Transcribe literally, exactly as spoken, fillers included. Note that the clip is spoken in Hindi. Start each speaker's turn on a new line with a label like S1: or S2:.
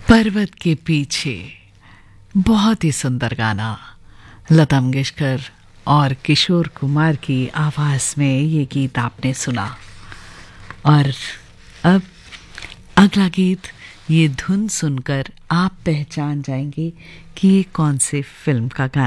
S1: पर्वत के पीछे, बहुत ही सुंदर गाना। लता मंगेशकर और किशोर कुमार की आवाज़ में ये गीत आपने सुना। और अब अगला गीत, ये धुन सुनकर आप पहचान जाएंगे कि ये कौन से फिल्म का गाना